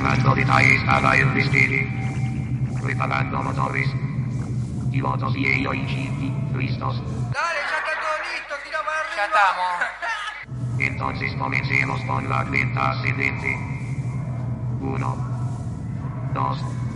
revelando detalles para el despegue. Preparando motores. Pilotos y AIG listos. Dale, ya está todo listo, tira para arriba. Ya estamos. Entonces comencemos con la cuenta ascendente. 1, 2,